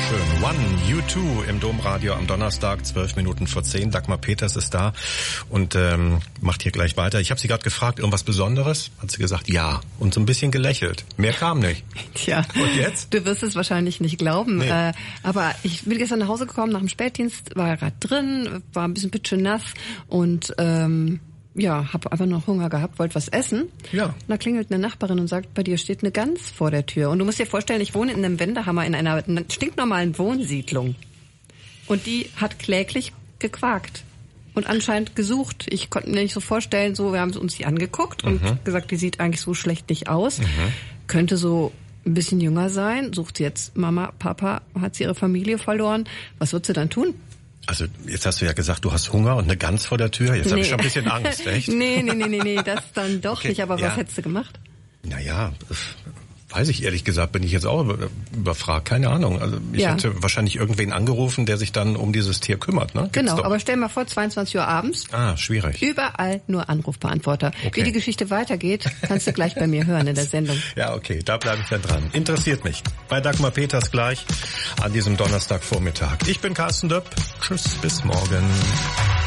schön. One, U2 im Domradio am Donnerstag, 10:12. Dagmar Peters ist da und macht hier gleich weiter. Ich habe sie gerade gefragt, irgendwas Besonderes? Hat sie gesagt, ja. Und so ein bisschen gelächelt. Mehr kam nicht. Tja, und jetzt? Du wirst es wahrscheinlich nicht glauben. Nee. Aber ich bin gestern nach Hause gekommen nach dem Spätdienst, war gerade drin, war ein bisschen pitschenass und habe einfach noch Hunger gehabt, wollte was essen. Ja. Und da klingelt eine Nachbarin und sagt, bei dir steht eine Gans vor der Tür. Und du musst dir vorstellen, ich wohne in einem Wendehammer in einer stinknormalen Wohnsiedlung. Und die hat kläglich gequakt und anscheinend gesucht. Ich konnte mir nicht so vorstellen, wir haben uns die angeguckt und gesagt, die sieht eigentlich so schlecht nicht aus. Könnte so ein bisschen jünger sein. Sucht sie jetzt Mama, Papa, hat sie ihre Familie verloren. Was wird sie dann tun? Also jetzt hast du ja gesagt, du hast Hunger und eine Gans vor der Tür. Jetzt habe ich schon ein bisschen Angst, echt? Nee, das dann doch nicht. Aber was hättest du gemacht? Naja, weiß ich ehrlich gesagt, bin ich jetzt auch überfragt. Keine Ahnung. Also ich hätte wahrscheinlich irgendwen angerufen, der sich dann um dieses Tier kümmert. Ne? Genau, aber stell mal vor, 22 Uhr abends. Schwierig. Überall nur Anrufbeantworter. Okay. Wie die Geschichte weitergeht, kannst du gleich bei mir hören in der Sendung. Ja, okay, da bleibe ich dann dran. Interessiert mich. Bei Dagmar Peters gleich an diesem Donnerstagvormittag. Ich bin Carsten Döpp. Tschüss, bis morgen.